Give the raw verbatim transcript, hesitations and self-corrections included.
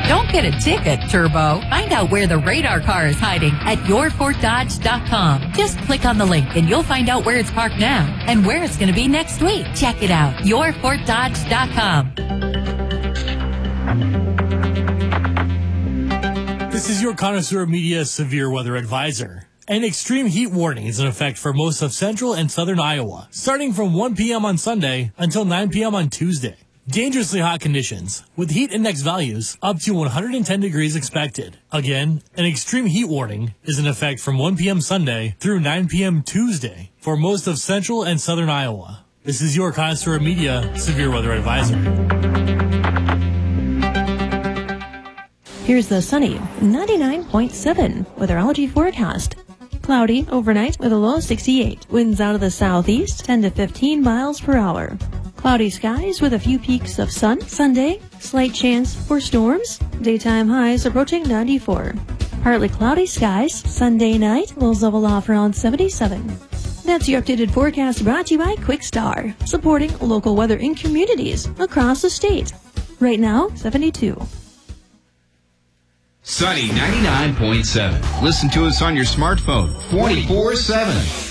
Don't get a ticket, Turbo. Find out where the radar car is hiding at your fort dodge dot com. Just click on the link and you'll find out where it's parked now and where it's going to be next week. Check it out, your fort dodge dot com. This is your Connoisseur Media Severe Weather Advisor. An extreme heat warning is in effect for most of central and southern Iowa, starting from one p.m. on Sunday until nine p.m. on Tuesday. Dangerously hot conditions, with heat index values up to one hundred ten degrees expected. Again, an extreme heat warning is in effect from one p.m. Sunday through nine p.m. Tuesday for most of central and southern Iowa. This is your Connoisseur Media Severe Weather Advisor. Here's the sunny ninety-nine point seven weatherology forecast. Cloudy overnight with a low sixty-eight. Winds out of the southeast ten to fifteen miles per hour. Cloudy skies with a few peaks of sun. Sunday, slight chance for storms. Daytime highs approaching ninety-four. Partly cloudy skies. Sunday night, lows level off around seventy-seven. That's your updated forecast brought to you by Quick Star, supporting local weather in communities across the state. Right now, seventy-two. Sunny ninety-nine point seven. Listen to us on your smartphone twenty-four seven.